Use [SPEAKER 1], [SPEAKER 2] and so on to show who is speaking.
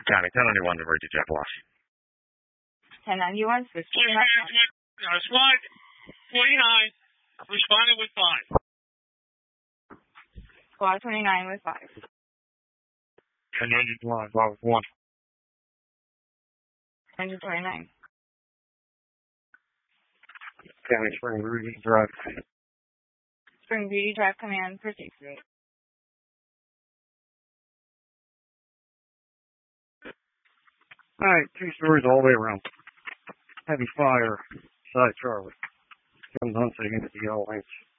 [SPEAKER 1] County 1091 to Virgin Jet
[SPEAKER 2] 1091, switch to
[SPEAKER 3] Squad 49, responding with 5.
[SPEAKER 2] Squad 29 with 5.
[SPEAKER 1] 1091, with 1.
[SPEAKER 2] 129.
[SPEAKER 1] County Spring Ruby Drive.
[SPEAKER 2] Spring Beauty Drive Command, proceed.
[SPEAKER 1] Alright, 2 stories all the way around. Heavy fire, side Charlie. Comes on against the yellow lines.